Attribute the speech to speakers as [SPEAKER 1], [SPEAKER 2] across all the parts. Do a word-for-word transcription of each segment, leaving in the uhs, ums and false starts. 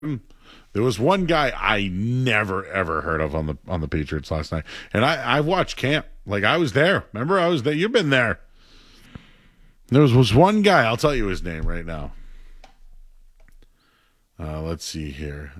[SPEAKER 1] There was one guy I never ever heard of on the on the Patriots last night, and I I watched camp. Like I was there. Remember, I was there. You've been there. There was, was one guy. I'll tell you his name right now. Uh, let's see here.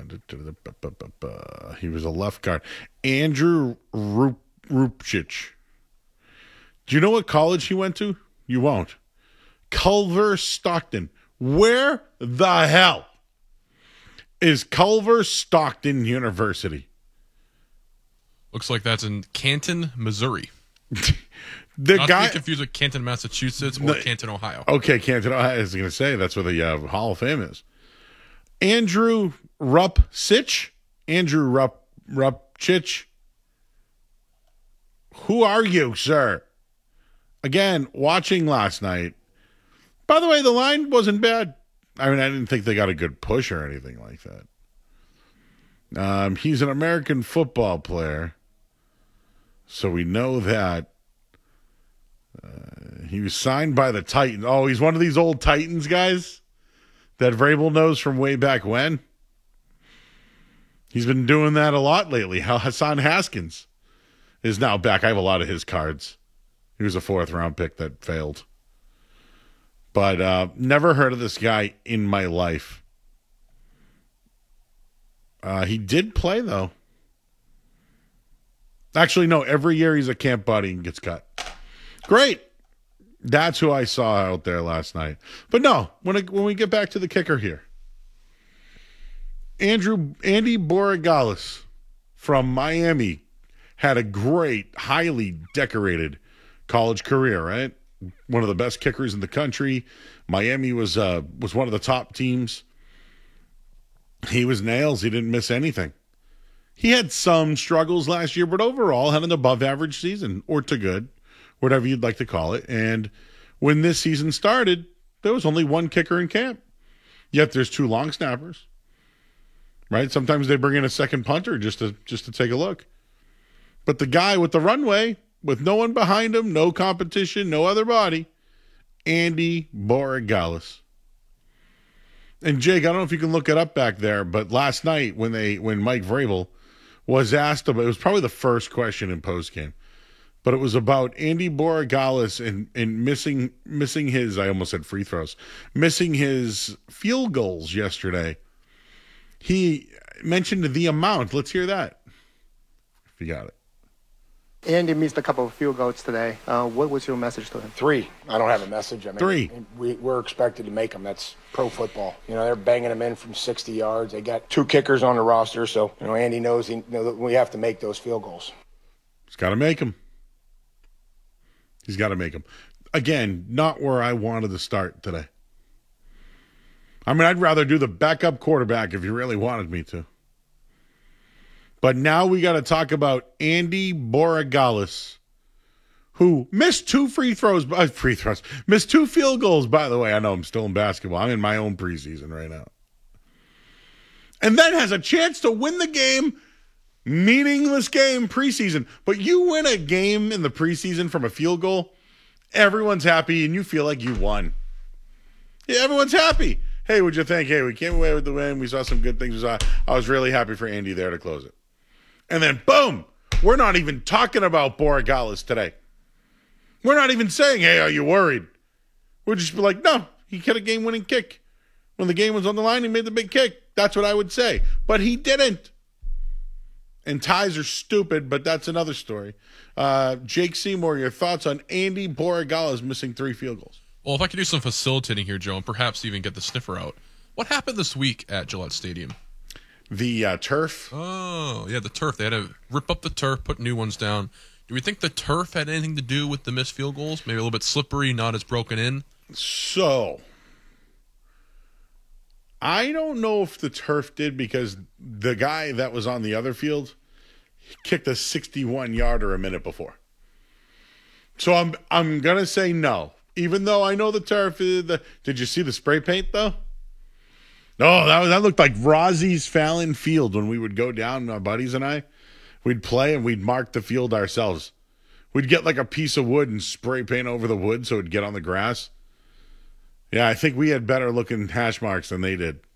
[SPEAKER 1] Uh, he was a left guard. Andrew Rup- Rupchich. Do you know what college he went to? You won't. Culver Stockton. Where the hell is Culver Stockton University?
[SPEAKER 2] Looks like that's in Canton, Missouri.
[SPEAKER 1] The
[SPEAKER 2] Not
[SPEAKER 1] guy
[SPEAKER 2] to be confused with Canton, Massachusetts, or
[SPEAKER 1] the,
[SPEAKER 2] Canton, Ohio.
[SPEAKER 1] Okay, Canton, Ohio. I was going to say that's where the uh, Hall of Fame is. Andrew Rupchich. Andrew Rup Rupchich. Who are you, sir? Again, watching last night. By the way, the line wasn't bad. I mean, I didn't think they got a good push or anything like that. Um, he's an American football player, so we know that. Uh, he was signed by the Titans. Oh, he's one of these old Titans guys that Vrabel knows from way back when. He's been doing that a lot lately. Hassan Haskins is now back. I have a lot of his cards. He was a fourth round pick that failed. But uh, never heard of this guy in my life. Uh, he did play, though. Actually, no. Every year he's a camp buddy and gets cut. Great. That's who I saw out there last night. But no, when it, when we get back to the kicker here. Andrew Andy Borregales from Miami had a great, highly decorated college career, right? One of the best kickers in the country. Miami was uh, was one of the top teams. He was nails. He didn't miss anything. He had some struggles last year, but overall had an above-average season, or to good, whatever you'd like to call it. And when this season started, there was only one kicker in camp. Yet there's two long snappers, right? Sometimes they bring in a second punter just to just to take a look. But the guy with the runway, with no one behind him, no competition, no other body, Andy Borregales. And Jake, I don't know if you can look it up back there, but last night when they when Mike Vrabel was asked about, it was probably the first question in postgame, but it was about Andy Borregales and and missing missing his, I almost said free throws, missing his field goals yesterday. He mentioned the amount. Let's hear that. If you got it.
[SPEAKER 3] Andy missed a couple of field goals today. Uh, what was your message to him?
[SPEAKER 4] Three. I don't have a message. I mean,
[SPEAKER 1] Three.
[SPEAKER 4] We, we're expected to make them. That's pro football. You know, they're banging them in from sixty yards. They got two kickers on the roster, so you know Andy knows, he, you know, that we have to make those field goals.
[SPEAKER 1] He's got to make them. He's got to make them. Again, not where I wanted to start today. I mean, I'd rather do the backup quarterback if you really wanted me to. But now we got to talk about Andy Borregales, who missed two free throws, uh, free throws, missed two field goals, by the way. I know I'm still in basketball. I'm in my own preseason right now. And then has a chance to win the game, meaningless game preseason. But you win a game in the preseason from a field goal, everyone's happy and you feel like you won. Yeah, everyone's happy. Hey, what'd you think? Hey, we came away with the win. We saw some good things. We saw, I was really happy for Andy there to close it. And then, boom, we're not even talking about Borregales today. We're not even saying, hey, are you worried? We'll just be like, no, he hit a game-winning kick. When the game was on the line, he made the big kick. That's what I would say. But he didn't. And ties are stupid, but that's another story. Uh, Jake Seymour, your thoughts on Andy Borregales missing three field goals?
[SPEAKER 2] Well, if I could do some facilitating here, Joe, and perhaps even get the sniffer out. What happened this week at Gillette Stadium?
[SPEAKER 1] The uh, turf.
[SPEAKER 2] Oh, yeah, the turf. They had to rip up the turf, put new ones down. Do we think the turf had anything to do with the missed field goals? Maybe a little bit slippery, not as broken in?
[SPEAKER 1] So, I don't know if the turf did, because the guy that was on the other field kicked a sixty-one yarder a minute before. So I'm I'm gonna say no, even though I know the turf. Is the, did you see the spray paint though? No, that was, that looked like Rossie's Fallon Field when we would go down, my buddies and I. We'd play and we'd mark the field ourselves. We'd get like a piece of wood and spray paint over the wood so it'd get on the grass. Yeah, I think we had better looking hash marks than they did.